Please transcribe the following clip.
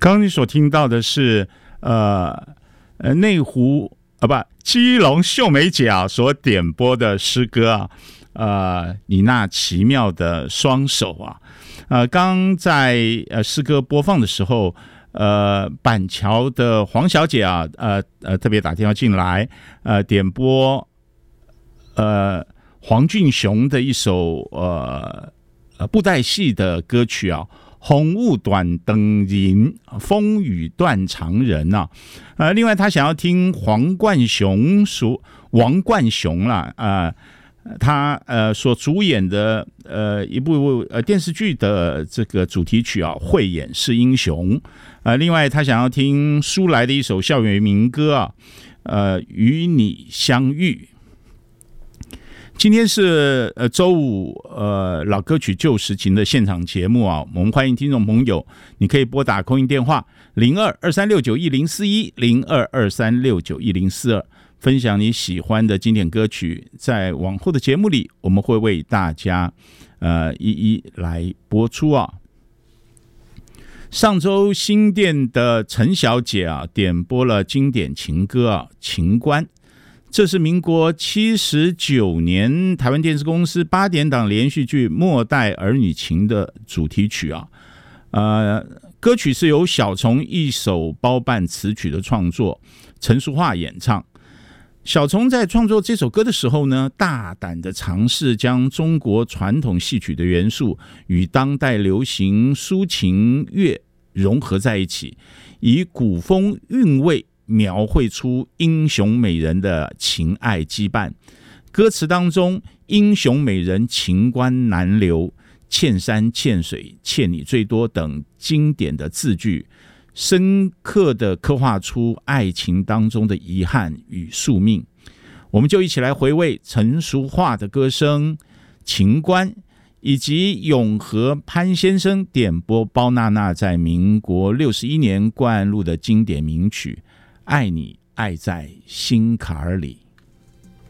刚刚你所听到的是内湖基隆秀美姐所点播的诗歌你那奇妙的双手刚在诗歌播放的时候，板桥的黄小姐特别打电话进来，点播黄俊雄的一首布袋戏的歌曲红雾短灯银，风雨断肠人另外他想要听王冠雄他所主演的一部电视剧的这个主题曲慧眼识英雄另外他想要听苏来的一首校园民歌与你相遇。今天是周五老歌曲旧时情的现场节目我们欢迎听众朋友，你可以拨打空音电话0223691041 0223691042，分享你喜欢的经典歌曲，在往后的节目里我们会为大家一一来播出上周新店的陈小姐点播了经典情歌情关，这是民国79年台湾电视公司8点档连续剧《末代儿女情》的主题曲歌曲是由小虫一手包办词曲的创作，陈淑桦演唱。小虫在创作这首歌的时候呢，大胆的尝试将中国传统戏曲的元素与当代流行抒情乐融合在一起，以古风韵味描绘出英雄美人的情爱羁绊。歌词当中英雄美人情关难留，欠山欠水欠你最多等经典的字句，深刻地刻画出爱情当中的遗憾与宿命。我们就一起来回味陈淑桦的歌声情关，以及永和潘先生点播包娜娜在民国61年灌录的经典名曲《爱你爱在心坎里》。